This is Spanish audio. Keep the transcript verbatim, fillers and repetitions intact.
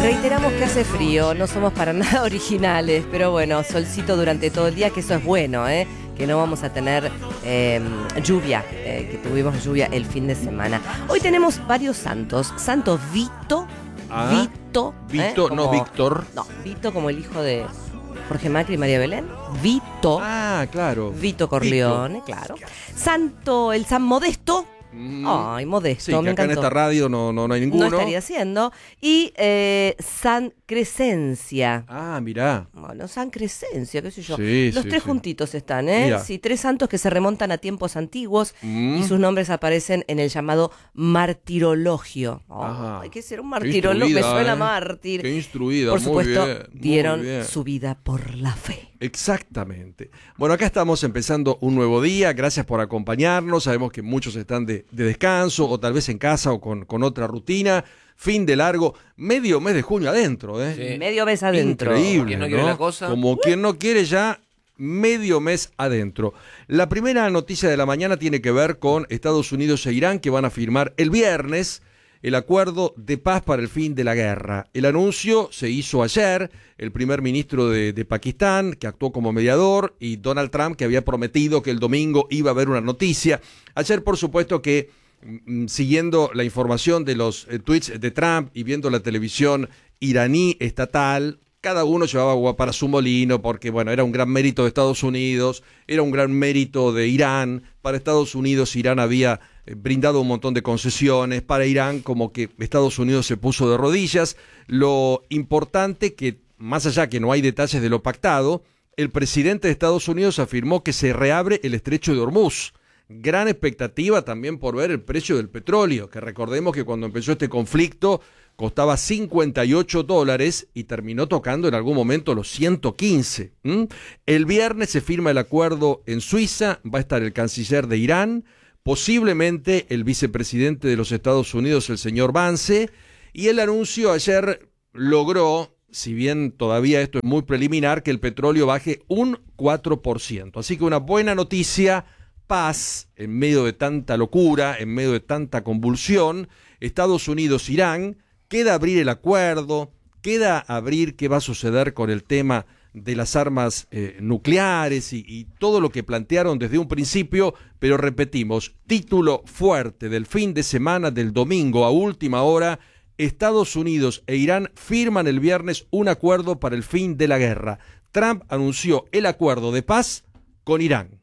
Reiteramos que hace frío, no somos para nada originales, pero bueno, solcito durante todo el día, que eso es bueno, ¿eh? Que no vamos a tener eh, lluvia, eh, que tuvimos lluvia el fin de semana. Hoy tenemos varios santos. Santo Vito, Ah, Vito. Vito, ¿eh? Como, no Víctor. No, Vito como el hijo de Jorge Macri y María Belén. Vito. Ah, claro. Vito Corleone, Vito. claro. Santo, el San Modesto. Mm. Ay, Modesto, Sí, que me acá encantó. en esta radio no, no, no hay ninguno. No estaría haciendo. Y eh, San Crescencia. Ah, mirá. Bueno, San Crescencia, qué sé yo. Sí, Los sí, tres sí. juntitos están, ¿eh? Mira. Sí, tres santos que se remontan a tiempos antiguos Mm. y sus nombres aparecen en el llamado martirologio. Oh, Ajá. hay que ser un Qué martirologio, me instruida, suena ¿eh? mártir. Qué instruida, Por muy supuesto, bien, muy dieron bien. su vida por la fe. Exactamente. Bueno, acá estamos empezando un nuevo día. Gracias por acompañarnos. Sabemos que muchos están de, de descanso o tal vez en casa o con, con otra rutina. Fin de largo, medio mes de junio adentro, ¿eh? Sí. Medio mes adentro. Increíble, Quien no ¿no? quiere la cosa. Como quien no quiere ya medio mes adentro. La primera noticia de la mañana tiene que ver con Estados Unidos e Irán, que van a firmar el viernes el acuerdo de paz para el fin de la guerra. El anuncio se hizo ayer. El primer ministro de, de Pakistán, que actuó como mediador, y Donald Trump, que había prometido que el domingo iba a haber una noticia. Ayer, por supuesto, que mm, siguiendo la información de los eh, tweets de Trump y viendo la televisión iraní estatal, cada uno llevaba agua para su molino, porque bueno, era un gran mérito de Estados Unidos, era un gran mérito de Irán. Para Estados Unidos, Irán había eh, brindado un montón de concesiones. Para Irán, como que Estados Unidos se puso de rodillas. Lo importante que, más allá que no hay detalles de lo pactado, el presidente de Estados Unidos afirmó que se reabre el estrecho de Hormuz. Gran expectativa también por ver el precio del petróleo, que recordemos que cuando empezó este conflicto costaba cincuenta y ocho dólares y terminó tocando en algún momento los ciento quince. ¿Mm? El viernes se firma el acuerdo en Suiza, va a estar el canciller de Irán, posiblemente el vicepresidente de los Estados Unidos, el señor Vance, y el anuncio ayer logró, si bien todavía esto es muy preliminar, que el petróleo baje un cuatro por ciento. Así que una buena noticia, paz en medio de tanta locura, en medio de tanta convulsión. Estados Unidos, Irán, queda abrir el acuerdo, queda abrir qué va a suceder con el tema de las armas eh, nucleares y, y todo lo que plantearon desde un principio, pero repetimos, título fuerte del fin de semana, del domingo a última hora: Estados Unidos e Irán firman el viernes un acuerdo para el fin de la guerra. Trump anunció el acuerdo de paz con Irán.